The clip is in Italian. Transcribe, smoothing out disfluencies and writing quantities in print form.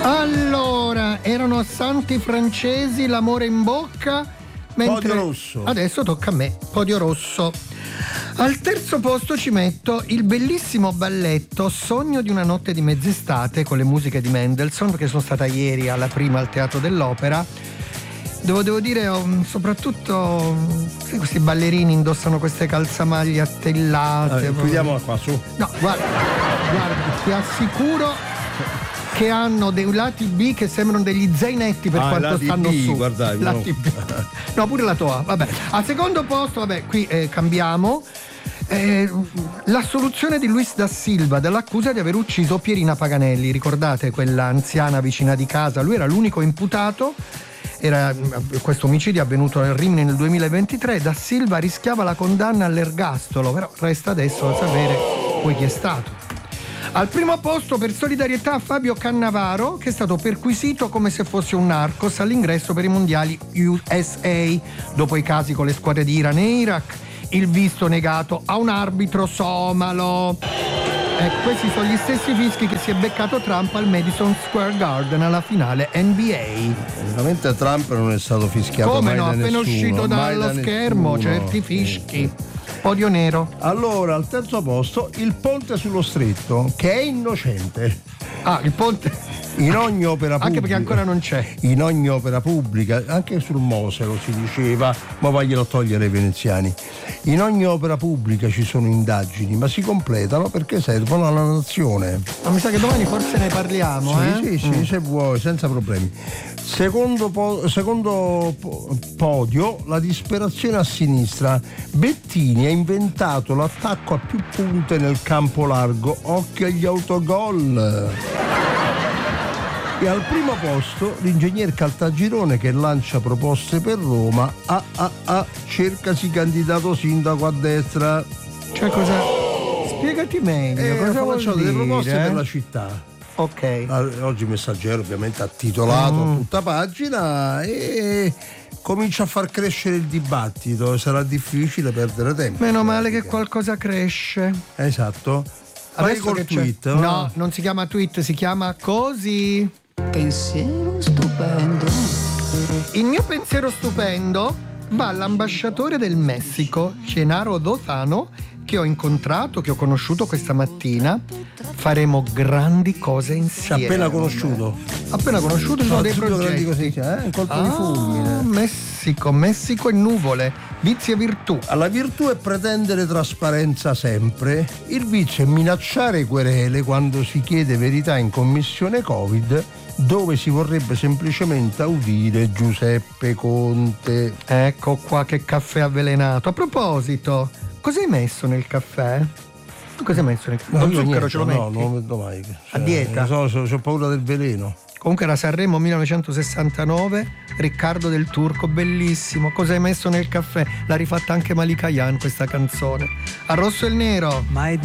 Allora, erano santi francesi, l'amore in bocca, mentre Podio rosso. Adesso tocca a me, podio rosso. Al terzo posto ci metto il bellissimo balletto Sogno di una notte di mezz'estate con le musiche di Mendelssohn, perché sono stata ieri alla prima al Teatro dell'Opera. Devo dire, soprattutto questi ballerini indossano queste calzamaglie attellate. Chiudiamola qua, su. No, guarda, ti assicuro che hanno dei lati B che sembrano degli zainetti per quanto stanno B, su. guardate, Lati B. No, pure la tua, vabbè. Al secondo posto, qui cambiamo. L'assoluzione di Luis da Silva dall'accusa di aver ucciso Pierina Paganelli. Ricordate quella anziana vicina di casa? Lui era l'unico imputato. Questo omicidio è avvenuto nel Rimini nel 2023. Da Silva rischiava la condanna all'ergastolo, però resta adesso da sapere poi chi è stato. Al primo posto, per solidarietà, Fabio Cannavaro, che è stato perquisito come se fosse un narcos all'ingresso per i mondiali USA, dopo i casi con le squadre di Iran e Iraq, il visto negato a un arbitro somalo. Questi sono gli stessi fischi che si è beccato Trump al Madison Square Garden alla finale NBA. Veramente Trump non è stato fischiato come mai no, da appena nessuno, uscito dallo schermo, nessuno. certi fischi. Podio nero. Allora, al terzo posto, il ponte sullo stretto, che è innocente. Ah, il ponte. In ogni opera pubblica. Anche perché ancora non c'è. In ogni opera pubblica, anche sul Mosero si diceva, ma vaglielo togliere ai veneziani. In ogni opera pubblica ci sono indagini, ma si completano perché servono alla nazione. Ma mi sa che domani forse ne parliamo, Sì, se vuoi, senza problemi. Secondo podio, la disperazione a sinistra. Bettini ha inventato l'attacco a più punte nel campo largo. Occhio agli autogol. E al primo posto l'ingegner Caltagirone che lancia proposte per Roma. Cercasi candidato sindaco a destra. Cioè cosa? Spiegati meglio. Cosa vuol faccio dire? Delle proposte per la città. Ok. Oggi il Messaggero ovviamente ha titolato a tutta pagina e comincia a far crescere il dibattito. Sarà difficile perdere tempo. Meno male che qualcosa cresce. Esatto. Vai col tweet. No, non si chiama tweet, si chiama così. Pensiero stupendo. Il mio pensiero stupendo va all'ambasciatore del Messico, Genaro Lozano, che ho incontrato, che ho conosciuto questa mattina. Faremo grandi cose insieme. Appena conosciuto ci sono dei progetti. Così, un colpo di fulmine. Messico e nuvole, vizi e virtù. La virtù è pretendere trasparenza sempre. Il vizio è minacciare querele quando si chiede verità in commissione Covid, dove si vorrebbe semplicemente udire Giuseppe Conte. Ecco qua che caffè avvelenato. A proposito, cosa hai messo nel caffè? Tu cosa hai messo nel caffè? Lo zucchero ce lo metti? No, non lo metto mai. A dieta? Ho paura del veleno. Comunque era Sanremo 1969, Riccardo del Turco, bellissimo. Cosa hai messo nel caffè? L'ha rifatta anche Malika Yan questa canzone. A rosso e il nero. My